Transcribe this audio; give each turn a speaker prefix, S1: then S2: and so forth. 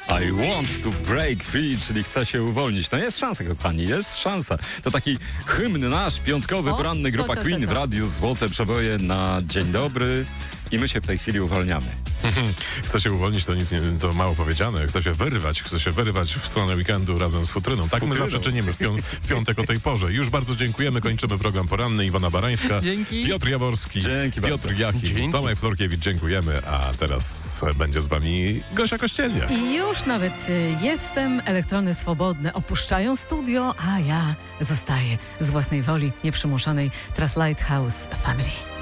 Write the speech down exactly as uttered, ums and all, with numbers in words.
S1: I want to break free, czyli chcę się uwolnić. No jest szansa, kochani, jest szansa. To taki hymn nasz, piątkowy,
S2: O,
S1: poranny, grupa
S2: to, to, to,
S1: Queen
S2: to.
S1: w radiu Złote Przeboje na dzień dobry. I my się w tej chwili uwalniamy.
S3: Chce się uwolnić, to nic nie, to mało powiedziane. Chce się wyrwać, chce się wyrywać w stronę weekendu razem z futryną.
S1: Z
S3: tak my
S1: futryną.
S3: zawsze czynimy w, pią- w piątek o tej porze. Już bardzo dziękujemy. Kończymy program poranny. Iwona Barańska,
S2: Dzięki.
S3: Piotr Jaworski,
S1: Dzięki
S3: Piotr
S1: bardzo.
S3: Jachim,
S2: Dzięki.
S3: Tomek Florkiewicz. Dziękujemy. A teraz będzie z wami Gosia Kościelnia.
S2: I już nawet y, jestem, elektrony swobodne opuszczają studio, a ja zostaję z własnej woli nieprzymuszonej. Teraz Lighthouse Family.